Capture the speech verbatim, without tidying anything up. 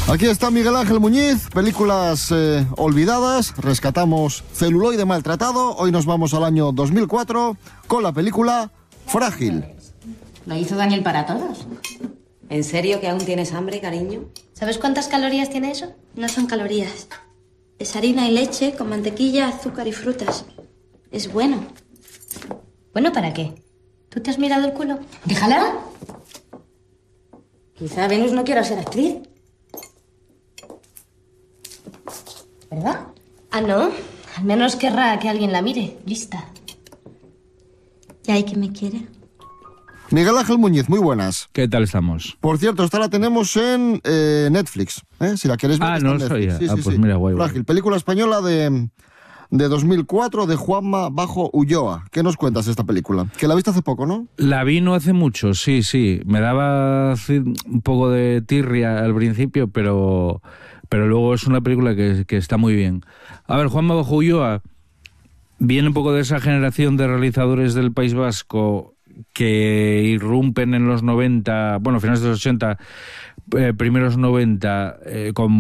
Aquí está Miguel Ángel Muñiz, películas eh, olvidadas, rescatamos Celuloide maltratado, hoy nos vamos al año dos mil cuatro con la película Frágil. Lo hizo Daniel para todos. ¿En serio que aún tienes hambre, cariño? ¿Sabes cuántas calorías tiene eso? No son calorías. Es harina y leche con mantequilla, azúcar y frutas. Es bueno. ¿Bueno para qué? ¿Tú te has mirado el culo? Déjala. Quizá Venus no quiera ser actriz. ¿Verdad? Ah, ¿no? Al menos querrá que alguien la mire. Lista. Ya hay quien me quiere. Miguel Ángel Muñiz, muy buenas. ¿Qué tal estamos? Por cierto, esta la tenemos en eh, Netflix, ¿eh? Si la quieres ver. Ah, está no en lo Netflix. sabía. Sí, Ah, sí, pues sí. mira, guay, guay. Frágil, película española de, de dos mil cuatro de Juanma Bajo Ulloa. ¿Qué nos cuentas de esta película? Que la viste hace poco, ¿no? La vi no hace mucho, sí, sí. Me daba un poco de tirria al principio, pero, pero luego es una película que, que está muy bien. A ver, Juanma Bajo Ulloa viene un poco de esa generación de realizadores del País Vasco que irrumpen en los noventa, bueno, finales de los ochenta, eh, primeros noventa, eh, con